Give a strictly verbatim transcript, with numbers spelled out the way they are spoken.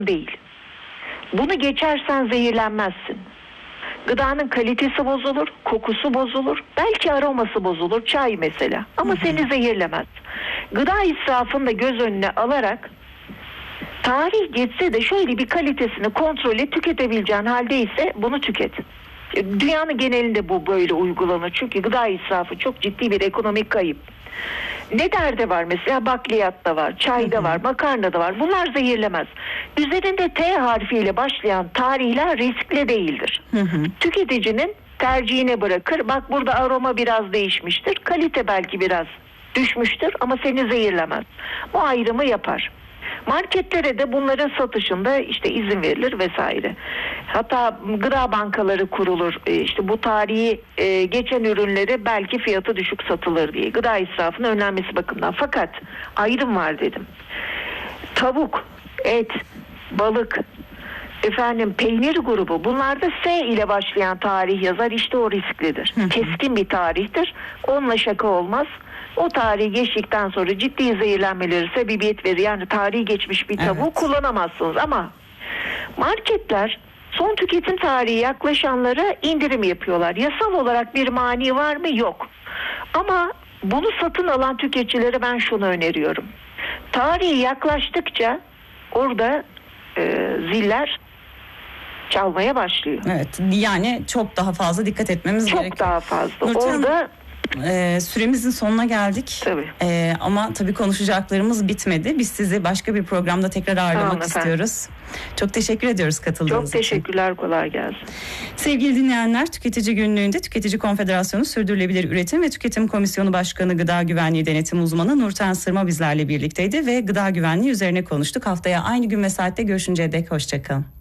değil. Bunu geçersen zehirlenmezsin. Gıdanın kalitesi bozulur, kokusu bozulur, belki aroması bozulur, çay mesela. Ama hı hı. seni zehirlemez. Gıda israfını da göz önüne alarak tarih geçse de şöyle bir kalitesini kontrol et, tüketebileceğin haldeyse bunu tüket. Dünyanın genelinde bu böyle uygulanır. Çünkü gıda israfı çok ciddi bir ekonomik kayıp. Ne derdi var mesela? Bakliyatta var, çayda hı hı. var, makarnada var. Bunlar zehirlemez. Üzerinde T harfiyle başlayan tarihler riskli değildir. Hı hı. Tüketicinin tercihine bırakır. Bak burada aroma biraz değişmiştir. Kalite belki biraz düşmüştür ama seni zehirlemez. Bu ayrımı yapar. Marketlere de bunların satışında işte izin verilir vesaire. Hatta gıda bankaları kurulur. E işte bu tarihi e, geçen ürünleri belki fiyatı düşük satılır diye. Gıda israfının önlenmesi bakımından. Fakat ayrım var dedim. Tavuk, et, balık, efendim peynir grubu, bunlarda S ile başlayan tarih yazar, işte o risklidir. Hı hı. Keskin bir tarihtir. Onunla şaka olmaz. O tarihi geçtikten sonra ciddi zehirlenmeleri sebebiyet verir. Yani tarihi geçmiş bir tavuğu evet. kullanamazsınız. Ama marketler son tüketim tarihi yaklaşanlara indirim yapıyorlar. Yasal olarak bir mani var mı? Yok. Ama bunu satın alan tüketicilere ben şunu öneriyorum. Tarihi yaklaştıkça orada e, ziller çalmaya başlıyor. Evet, yani çok daha fazla dikkat etmemiz çok gerekiyor. Çok daha fazla. Nurten, orada e, süremizin sonuna geldik. Tabii. E, ama tabii konuşacaklarımız bitmedi. Biz sizi başka bir programda tekrar ağırlamak tamam, istiyoruz. Çok teşekkür ediyoruz katıldığınız için. Çok teşekkürler, için. Kolay gelsin. Sevgili dinleyenler, Tüketici Günlüğü'nde Tüketici Konfederasyonu Sürdürülebilir Üretim ve Tüketim Komisyonu Başkanı Gıda Güvenliği Denetim Uzmanı Nurten Sırma bizlerle birlikteydi ve gıda güvenliği üzerine konuştuk. Haftaya aynı gün ve saatte görüşünceye dek hoşça kalın.